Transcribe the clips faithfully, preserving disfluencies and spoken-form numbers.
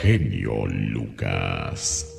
genio Lucas.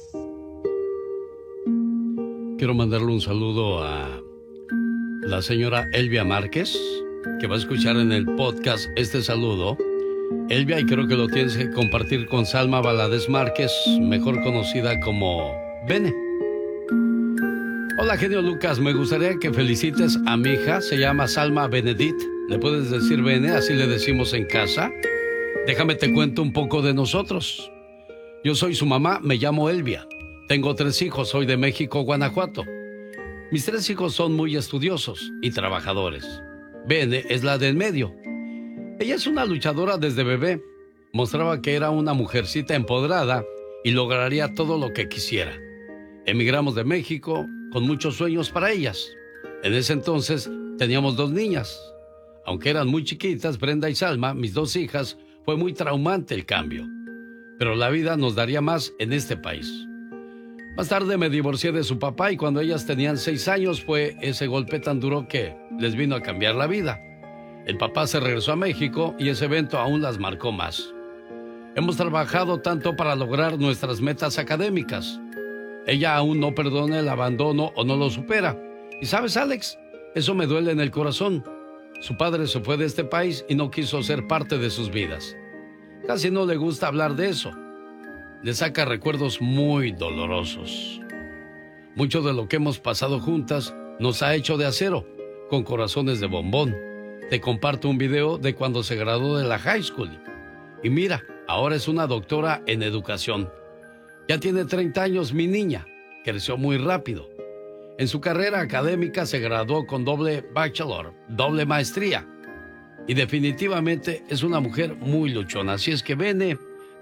Quiero mandarle un saludo a la señora Elvia Márquez, que va a escuchar en el podcast este saludo. Elvia, y creo que lo tienes que compartir con Salma Valadez Márquez, mejor conocida como Bene. Hola, genio Lucas, me gustaría que felicites a mi hija, se llama Salma Benedict. ¿Le puedes decir Bene? Así le decimos en casa. Déjame te cuento un poco de nosotros. Yo soy su mamá, me llamo Elvia. Tengo tres hijos, soy de México, Guanajuato. Mis tres hijos son muy estudiosos y trabajadores. Bene es la de en medio. Ella es una luchadora desde bebé. Mostraba que era una mujercita empoderada y lograría todo lo que quisiera. Emigramos de México con muchos sueños para ellas. En ese entonces teníamos dos niñas. Aunque eran muy chiquitas, Brenda y Salma, mis dos hijas, fue muy traumante el cambio. Pero la vida nos daría más en este país. Más tarde me divorcié de su papá y cuando ellas tenían seis años fue ese golpe tan duro que les vino a cambiar la vida. El papá se regresó a México y ese evento aún las marcó más. Hemos trabajado tanto para lograr nuestras metas académicas. Ella aún no perdona el abandono o no lo supera. Y sabes, Alex, eso me duele en el corazón. Su padre se fue de este país y no quiso ser parte de sus vidas. Casi no le gusta hablar de eso. Le saca recuerdos muy dolorosos. Mucho de lo que hemos pasado juntas nos ha hecho de acero, con corazones de bombón. Te comparto un video de cuando se graduó de la high school. Y mira, ahora es una doctora en educación. Ya tiene treinta años mi niña, creció muy rápido. En su carrera académica se graduó con doble bachelor, doble maestría. Y definitivamente es una mujer muy luchona. Así es que Bene,